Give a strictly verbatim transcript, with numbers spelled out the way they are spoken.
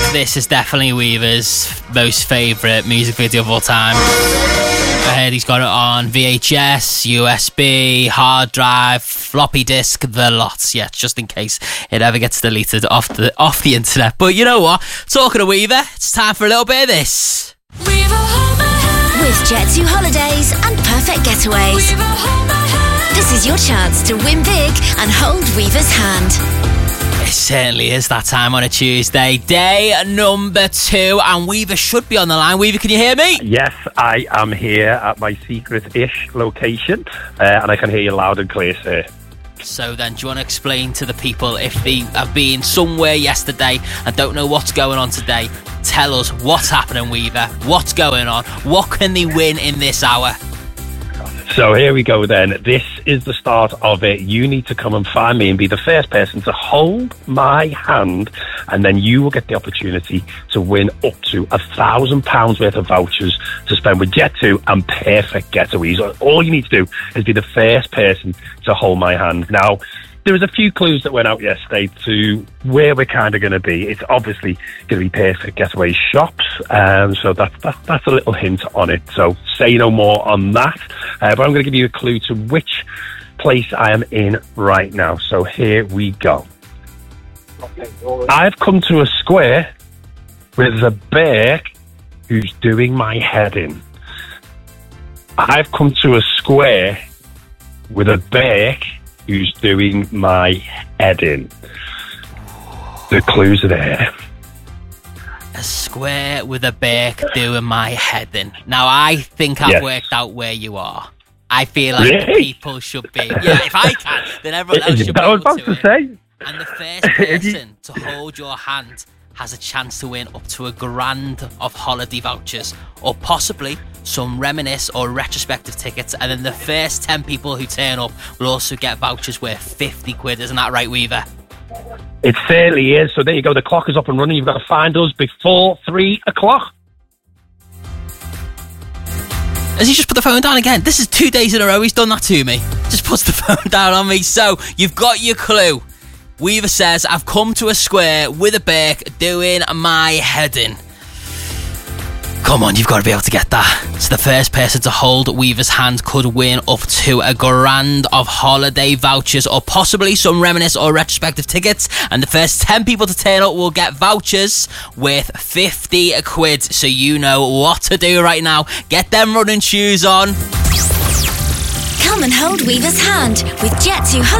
This is definitely Weaver's most favourite music video of all time. I heard he's got it on V H S, U S B, hard drive, floppy disk, the lots. Yeah, just in case it ever gets deleted off the off the internet. But you know what? Talking to Weaver, it's time for a little bit of this. Weaver, hold my hand. With Jet two Holidays and Perfect Getaways. Weaver, hold my hand. This is your chance to win big and hold Weaver's hand. It certainly is that time on a Tuesday. Day number two, and Weaver should be on the line. Weaver, can you hear me? Yes, I am here at my secret-ish location, uh, and I can hear you loud and clear, sir. So then, do you want to explain to the people, if they have been somewhere yesterday and don't know what's going on today, tell us what's happening, Weaver. What's going on? What can they win in this hour? So here we go then. This is the start of it. You need to come and find me and be the first person to hold my hand, and then you will get the opportunity to win up to a thousand pounds worth of vouchers to spend with Jet two and Perfect Getaways. All you need to do is be the first person to hold my hand. Now, there was a few clues that went out yesterday to where we're kind of going to be. It's obviously going to be Perfect Getaway shops, um, so that's, that's that's a little hint on it. So say no more on that, uh, but I'm going to give you a clue to which place I am in right now. So here we go. I've come to a square with a bear who's doing my head in. I've come to a square with a bear who's doing my head in. The clues are there. A square with a bear doing my head in. Now, I think I've yes. worked out where you are. I feel like really? people should be. Yeah, if I can, then everyone else should be I was able about to. to say. And the first person to hold your hand has a chance to win up to a grand of holiday vouchers, or possibly some reminisce or retrospective tickets, and then the first ten people who turn up will also get vouchers worth fifty quid. Isn't that right, Weaver? It certainly is. So there you go. The clock is up and running. You've got to find us before three o'clock. Has he just put the phone down again? This is two days in a row he's done that to me. Just puts the phone down on me. So you've got your clue. Weaver says, I've come to a square with a bear doing my head in. Come on, you've got to be able to get that. So the first person to hold Weaver's hand could win up to a grand of holiday vouchers, or possibly some reminisce or retrospective tickets. And the first ten people to turn up will get vouchers worth fifty quid. So you know what to do right now. Get them running shoes on. Come and hold Weaver's hand with Jet two